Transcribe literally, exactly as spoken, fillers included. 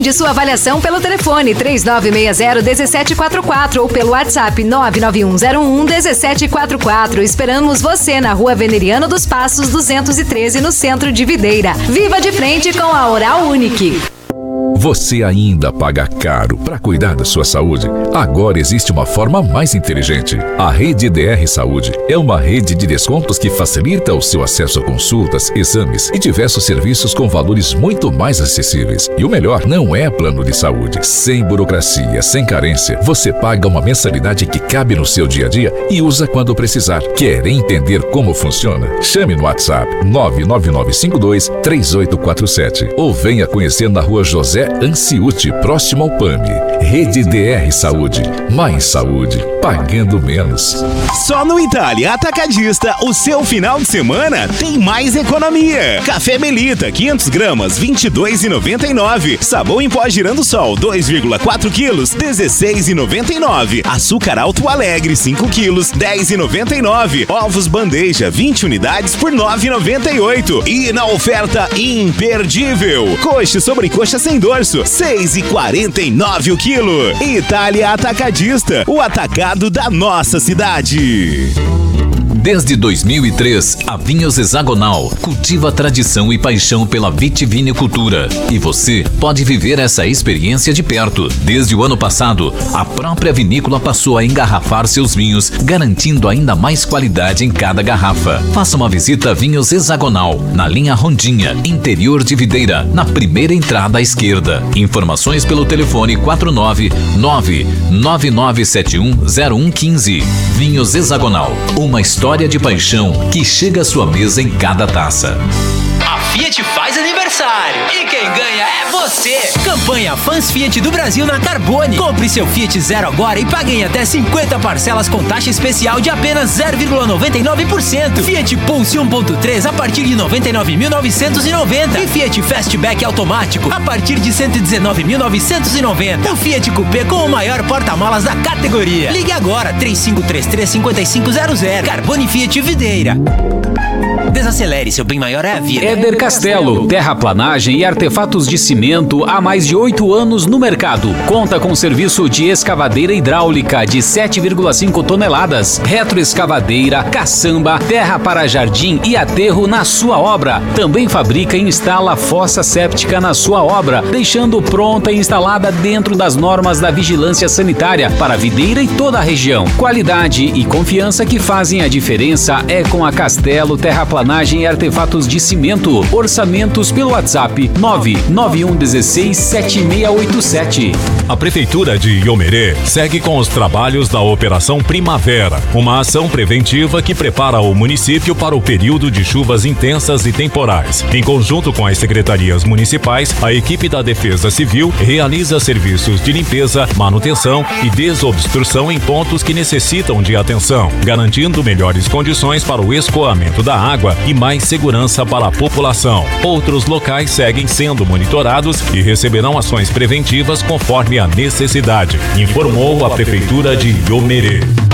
De sua avaliação pelo telefone três nove seis zero um sete quatro quatro ou pelo WhatsApp nove nove um zero um um sete quatro quatro. Esperamos você na Rua Veneriano dos Passos duzentos e treze, no centro de Videira. Viva de frente com a Oral Unique. Você ainda paga caro para cuidar da sua saúde? Agora existe uma forma mais inteligente. A Rede D R Saúde é uma rede de descontos que facilita o seu acesso a consultas, exames e diversos serviços com valores muito mais acessíveis. E o melhor, não é plano de saúde. Sem burocracia, sem carência, você paga uma mensalidade que cabe no seu dia a dia e usa quando precisar. Quer entender como funciona? Chame no WhatsApp nove nove nove cinco dois três oito quatro sete ou venha conhecer na Rua José Anciuti, próximo ao P A M. Rede D R Saúde. Mais saúde, pagando menos. Só no Itália Atacadista, o seu final de semana tem mais economia. Café Melita, quinhentas gramas, vinte e dois reais e noventa e nove. Sabão em pó Girando Sol, dois vírgula quatro quilos, dezesseis reais e noventa e nove. Açúcar Alto Alegre, cinco quilos, dez reais e noventa e nove. Ovos Bandeja, vinte unidades por nove reais e noventa e oito. E na oferta imperdível, coxa e sobrecoxa sem dorso, seis reais e quarenta e nove o quilo. Itália Atacadista, o atacado da nossa cidade. Desde dois mil e três, a Vinhos Hexagonal cultiva a tradição e paixão pela vitivinicultura. E você pode viver essa experiência de perto. Desde o ano passado, a própria vinícola passou a engarrafar seus vinhos, garantindo ainda mais qualidade em cada garrafa. Faça uma visita a Vinhos Hexagonal, na linha Rondinha, interior de Videira, na primeira entrada à esquerda. Informações pelo telefone quatro nove nove nove nove sete um zero um um cinco. Vinhos Hexagonal, uma história de paixão que chega à sua mesa em cada taça. A Fiat faz aniversário e quem ganha é você. Campanha Fãs Fiat do Brasil na Carbone. Compre seu Fiat Zero agora e pague em até cinquenta parcelas com taxa especial de apenas zero vírgula noventa e nove por cento. Fiat Pulse um ponto três a partir de noventa e nove mil novecentos e noventa e Fiat Fastback automático a partir de cento e dezenove mil novecentos e noventa. O Fiat Coupé com o maior porta-malas da categoria. Ligue agora três cinco três três, cinco cinco zero zero. Carbone Fiat Videira. Desacelere, seu bem maior é a vida. Éder Castelo, terraplanagem e artefatos de cimento há mais de oito anos no mercado. Conta com serviço de escavadeira hidráulica de sete vírgula cinco toneladas, retroescavadeira, caçamba, terra para jardim e aterro na sua obra. Também fabrica e instala fossa séptica na sua obra, deixando pronta e instalada dentro das normas da vigilância sanitária para Videira e toda a região. Qualidade e confiança que fazem a diferença é com a Castelo Terraplanagem e Artefatos de Cimento. Orçamentos pelo WhatsApp nove nove um um seis sete seis oito sete. A Prefeitura de Iomerê segue com os trabalhos da Operação Primavera, uma ação preventiva que prepara o município para o período de chuvas intensas e temporais. Em conjunto com as secretarias municipais, a equipe da Defesa Civil realiza serviços de limpeza, manutenção e desobstrução em pontos que necessitam de atenção, garantindo melhores condições para o escoamento da água e mais segurança para a população. Outros locais seguem sendo monitorados e receberão ações preventivas conforme a necessidade, informou a Prefeitura de Iomerê.